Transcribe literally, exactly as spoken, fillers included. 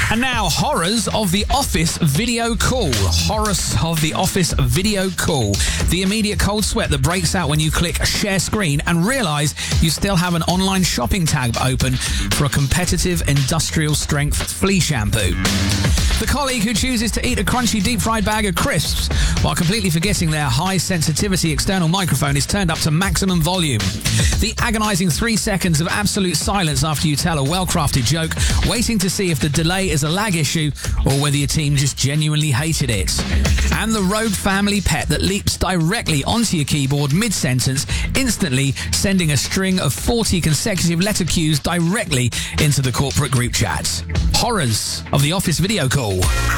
And now, horrors of the Office video call. Horrors of the Office video call. The immediate cold sweat that breaks out when you click share screen and realise you still have an online shopping tab open for a competitive industrial strength flea shampoo. The colleague who chooses to eat a crunchy deep-fried bag of crisps while completely forgetting their high-sensitivity external microphone is turned up to maximum volume. The agonising three seconds of absolute silence after you tell a well-crafted joke, waiting to see if the delay is a lag issue or whether your team just genuinely hated it. And the rogue family pet that leaps directly onto your keyboard mid-sentence, instantly sending a string of forty consecutive letter cues directly into the corporate group chat. Horrors of the Office video call.